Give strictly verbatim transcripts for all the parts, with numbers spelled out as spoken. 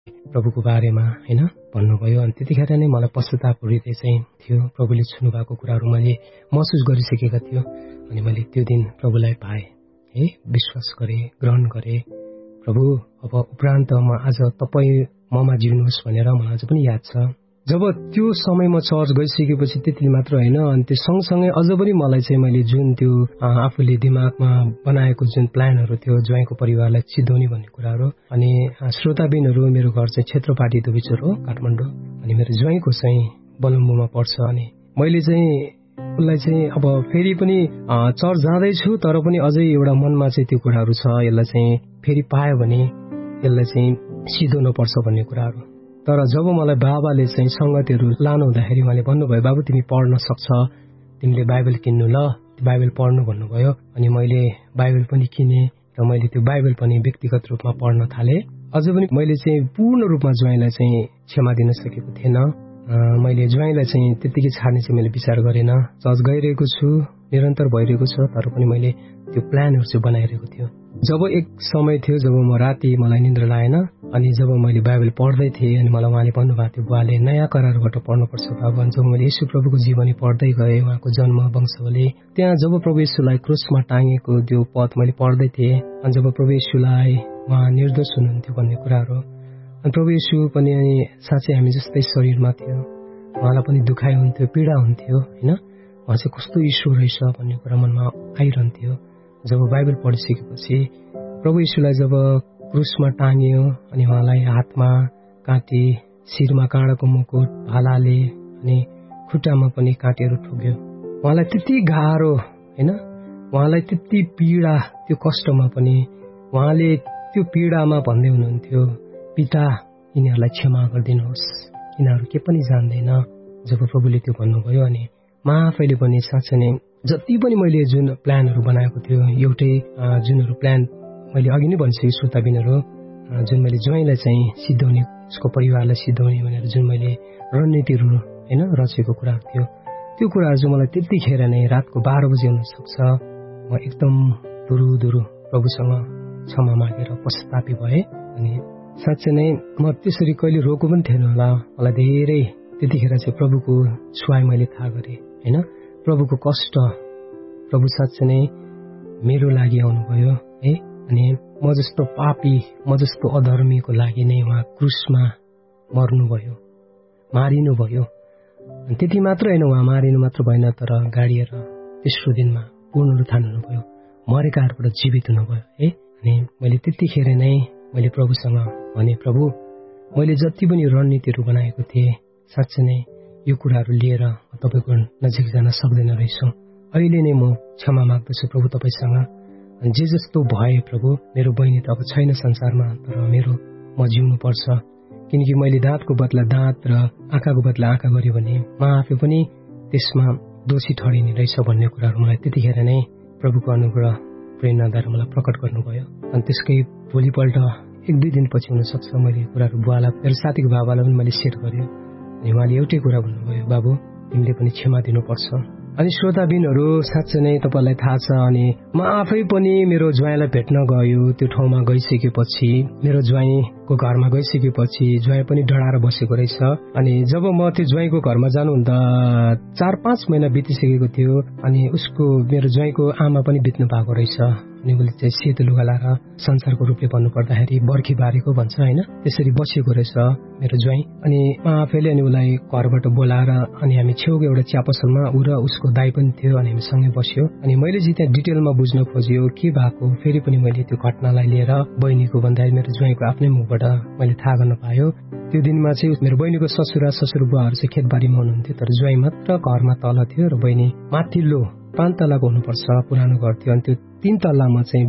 प्रभुको बारेमा हैन भन्नुभयो। अनि त्यतिखेर नै मलाई पश्चाताप हृदय चाहिँ थियो। प्रभुले छुनु भएको कुराहरू मैले महसुस गरिसकेका थियो। अनि मैले त्यो दिन प्रभुलाई पाएँ है, विश्वास गरेँ, ग्रहण गरेँ। प्रभु अब उपरान्तमा आज तपाईँ ममा जिउनुहोस् भनेर मलाई अझ पनि याद छ। जब त्यो समयमा चर्च गइसकेपछि त्यति मात्र होइन, अनि त्यो सँगसँगै अझ पनि मलाई चाहिँ मैले जुन त्यो आफूले दिमागमा बनाएको जुन प्लानहरू थियो ज्वाइँको परिवारलाई सिध्याउने भन्ने कुराहरू। अनि श्रोताबिनहरू, मेरो घर चाहिँ क्षेत्रपाटी दुबिचोर हो, काठमाडौँ। अनि मेरो ज्वाइँको चाहिँ बलम्बुमा पर्छ। अनि मैले चाहिँ उसलाई चाहिँ अब फेरि पनि चर्च जाँदैछु, तर पनि अझै एउटा मनमा चाहिँ त्यो कुराहरू छ, यसलाई चाहिँ फेरि पायो भने यसलाई चाहिँ सिध्याउनु पर्छ भन्ने कुराहरू। तर जब मलाई बाबाले चाहिँ सङ्गतिहरू लानु हुँदाखेरि उहाँले भन्नुभयो, बाबु तिमी पढ्न सक्छ, तिमीले बाइबल किन्नु, ल बाइबल पढ्नु भन्नुभयो। अनि मैले बाइबल पनि किनेँ र मैले त्यो बाइबल पनि व्यक्तिगत रूपमा पढ्न थालेँ। अझ पनि मैले चाहिँ पूर्ण रूपमा ज्वाइँलाई चाहिँ क्षमा दिन सकेको थिएन। मैले ज्वाइँलाई चाहिँ त्यत्तिकै छाड्ने चाहिँ मैले विचार गरेन। चर्च गइरहेको छु, निरन्तर भइरहेको छ, तर पनि मैले त्यो प्लानहरू चाहिँ बनाइरहेको थियो। जब एक समय थियो जब म राति मलाई निन्द्रा लागेन, अनि जब मैले बाइबल पढ्दै थिएँ, अनि मलाई उहाँले भन्नुभएको थियो, बुवाले नयाँ करारबाट पढ्नुपर्छ बाबु। अनि जब मैले येशू प्रभुको जीवनी पढ्दै गएँ, उहाँको जन्म वंशावली, त्यहाँ जब प्रभु येशूलाई क्रुसमा टाँगेको त्यो पद मैले पढ्दै थिएँ, अनि जब प्रभु येशूलाई उहाँ निर्दोष हुनुहुन्थ्यो भन्ने कुराहरू, अनि प्रभु येशू पनि साँच्चै हामी जस्तै शरीरमा थियो, उहाँलाई पनि दुखाइ हुन्थ्यो, पीडा हुन्थ्यो होइन, उहाँ चाहिँ कस्तो ईश्वर रहेछ भन्ने कुरा मनमा आइरहन्थ्यो। जब बाइबल पढिसकेपछि प्रभु येशूलाई जब क्रुसमा टाँगियो, अनि उहाँलाई हातमा काँटी, शिरमा काँडाको मुकुट, भालाले अनि खुट्टामा पनि काँटीहरू ठोक्यो। उहाँलाई त्यति गाह्रो होइन, उहाँलाई त्यति पीडा, त्यो कष्टमा पनि उहाँले त्यो पीडामा भन्दै हुनुहुन्थ्यो, पिता यिनीहरूलाई क्षमा गरिदिनुहोस्, यिनीहरू के पनि जान्दैन। जब प्रभुले त्यो भन्नुभयो, अनि म आफैले पनि साँच्चै नै जति पनि मैले जुन प्लानहरू बनाएको थियो, एउटै जुनहरू प्लान मैले अघि नै भनिसकेँ श्रोताबिनहरू, जुन मैले ज्वाइँलाई चाहिँ सिध्याउने, उसको परिवारलाई सिध्याउने भनेर जुन मैले रणनीतिहरू होइन रचेको कुराहरू थियो, त्यो कुराहरू चाहिँ मलाई त्यतिखेर नै रातको बाह्र बजे हुनसक्छ म एकदम दुरु दुरु प्रभुसँग क्षमा मागेर पश्चातापी भएँ। अनि साँच्चै नै म त्यसरी कहिले रोको पनि थिएन होला। मलाई धेरै त्यतिखेर चाहिँ प्रभुको छुवाई मैले थाहा गरेँ होइन, प्रभुको कष्ट, प्रभु साँच्चै नै मेरो लागि आउनुभयो है। अनि म जस्तो पापी, म जस्तो अधर्मीको लागि नै उहाँ क्रुसमा मर्नुभयो, मारिनुभयो। अनि त्यति मात्र होइन, उहाँ मारिनु मात्र भएन, तर गाडिएर तेस्रो दिनमा पुनरुत्थान हुनुभयो, मरेकाहरूबाट जीवित हुनुभयो है। अनि मैले त्यतिखेर नै मैले प्रभुसँग भने, प्रभु मैले जति पनि रणनीतिहरू बनाएको थिएँ, साँच्चै नै यो कुराहरू लिएर तपाईँको नजिक जान सक्दैन रहेछु। अहिले नै म क्षमा माग्दछु प्रभु तपाईँसँग। अनि जे जस्तो भए प्रभु, मेरो बहिनी त अब छैन संसारमा, तर मेरो म जिउनु पर्छ, किनकि मैले दाँतको बदला दाँत र आँखाको बदला आँखा गरेँ भने म आफै पनि त्यसमा दोषी ठहरिने रहेछ भन्ने कुराहरू मलाई त्यतिखेर नै प्रभुको अनुग्रह प्रेरणाद्वारा मलाई प्रकट गर्नुभयो। अनि त्यसकै भोलिपल्ट एक दुई दिनपछि हुनसक्छ मैले कुराहरू बुवालाई, मेरो साथीको बाबालाई पनि मैले सेयर गरेँ। अनि उहाँले एउटै कुरा भन्नुभयो, बाबु तिमीले पनि क्षमा दिनुपर्छ। अनि श्रोताबिनहरू, साँच्चै नै तपाईँलाई थाहा छ, अनि म आफै पनि मेरो ज्वाइँलाई भेट्न गयो। त्यो ठाउँमा गइसकेपछि, मेरो ज्वाइँको घरमा गइसकेपछि ज्वाइँ पनि डराएर बसेको रहेछ। अनि जब म त्यो ज्वाइँको घरमा जानुहुँदा चार पाँच महिना बितिसकेको थियो, अनि उसको मेरो ज्वाइँको आमा पनि बित्नु भएको रहेछ। अनि उसले चाहिँ सेतो लुगा लाएर, संसारको रूपले भन्नुपर्दाखेरि बर्खी बारेको भन्छ होइन, त्यसरी बसेको रहेछ मेरो ज्वाइँ। अनि म आफैले अनि उसलाई घरबाट बोलाएर, अनि हामी छेउको एउटा चिया पसलमा ऊ र उसको दाई पनि थियो, अनि हामी सँगै बस्यो। अनि मैले चाहिँ त्यहाँ डिटेलमा बुझ्न खोज्यो के भएको, फेरि पनि मैले त्यो घटनालाई लिएर बहिनीको भन्दाखेरि मेरो ज्वाइँको आफ्नै मुखबाट मैले थाहा गर्न पायो। त्यो दिनमा चाहिँ मेरो बहिनीको ससुरा ससुरबुवाहरू चाहिँ खेतबारीमा हुनुहुन्थ्यो, तर ज्वाइँ मात्र घरमा तल थियो र बहिनी माथिल्लो पाँच तलाको हुनुपर्छ पुरानो घर थियो। अनि त्यो तीन तल्लामा चाहिँ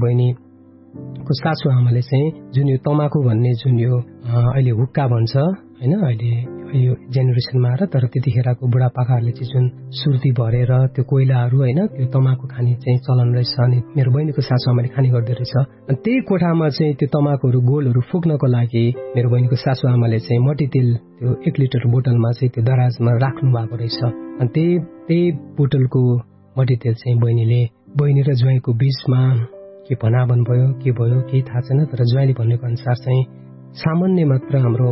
बहिनीको सासु आमाले चाहिँ जुन यो तमाखु भन्ने जुन यो अहिले हुक्का भन्छ होइन, अहिले यो जेनेरेसनमा आएर, तर त्यतिखेरको बुढापाकाहरूले चाहिँ जुन सुर्ती भरेर त्यो कोइलाहरू होइन, त्यो तमाखु खाने चाहिँ चलन रहेछ। अनि मेरो बहिनीको सासु आमाले खाने गर्दो रहेछ। अनि त्यही कोठामा चाहिँ त्यो तमाखुहरू गोलहरू फुक्नको लागि मेरो बहिनीको सासु आमाले चाहिँ मट्टीतेल त्यो एक लिटर बोतलमा चाहिँ त्यो दराजमा राख्नु भएको रहेछ। अनि त्यही त्यही बोतलको मट्टीतेल चाहिँ बहिनीले बहिनी र ज्वाइँको बीचमा के भनाभन भयो, के भयो केही थाहा छैन, तर ज्वाइँले भनेको अनुसार चाहिँ सामान्य मात्र हाम्रो